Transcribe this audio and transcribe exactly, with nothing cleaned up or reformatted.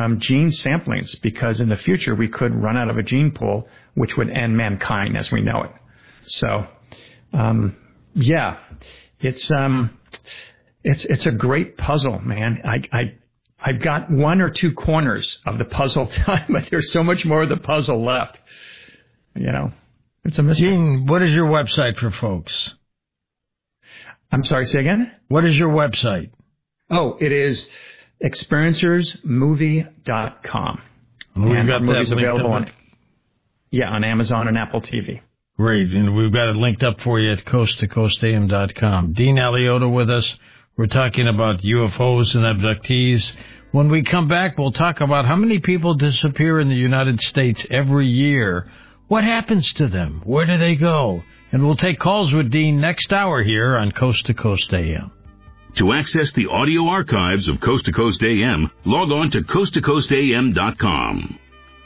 um, gene samplings, because in the future we could run out of a gene pool, which would end mankind as we know it. So, um, yeah, it's um, it's it's a great puzzle, man. I I I've got one or two corners of the puzzle done, but there's so much more of the puzzle left. You know, it's a mystery. Gene, what is your website for folks? I'm sorry, say again? What is your website? Oh, it is experiencers movie dot com. We've and got movies that available on, on, yeah, on Amazon and Apple T V. Great, and we've got it linked up for you at coast to coast a m dot com. Dean Alioto with us. We're talking about U F Os and abductees. When we come back, we'll talk about how many people disappear in the United States every year. What happens to them? Where do they go? And we'll take calls with Dean next hour here on Coast to Coast A M. To access the audio archives of Coast to Coast A M, log on to coast to coast a m dot com.